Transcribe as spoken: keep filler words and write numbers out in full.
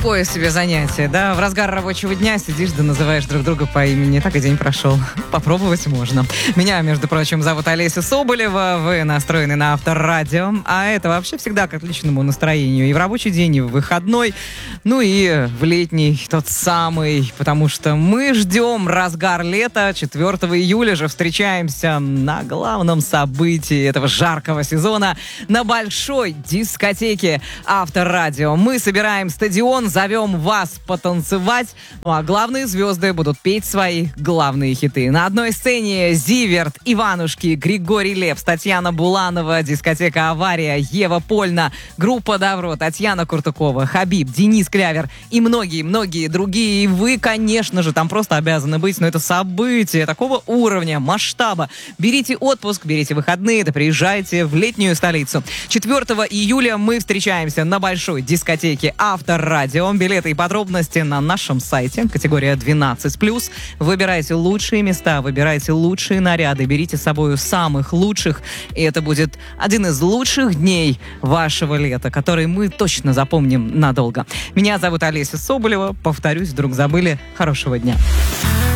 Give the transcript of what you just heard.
Такое себе занятие, да? В разгар рабочего дня сидишь да называешь друг друга по имени. Так и день прошел. Попробовать можно. Меня, между прочим, зовут Олеся Соболева. Вы настроены на Авторадио. А это вообще всегда к отличному настроению. И в рабочий день, и в выходной. Ну и в летний, тот самый. Потому что мы ждем разгар лета. четвёртого июля же встречаемся на главном событии этого жаркого сезона. На большой дискотеке Авторадио. Мы собираем стадион, зовем вас потанцевать, ну, а главные звезды будут петь свои главные хиты. На одной сцене Зиверт, Иванушки, Григорий Лепс, Татьяна Буланова, дискотека «Авария», Ева Польна, группа «Добро», Татьяна Куртукова, Хабиб, Денис Клявер и многие-многие другие. И вы, конечно же, там просто обязаны быть, но это событие такого уровня, масштаба. Берите отпуск, берите выходные, да приезжайте в летнюю столицу. четвёртого июля мы встречаемся на большой дискотеке Авторадио. Билеты и подробности на нашем сайте. Категория двенадцать плюс. Выбирайте лучшие места, выбирайте лучшие наряды, берите с собой самых лучших. И это будет один из лучших дней вашего лета, который мы точно запомним надолго. Меня зовут Олеся Соболева. Повторюсь, вдруг забыли. Хорошего дня.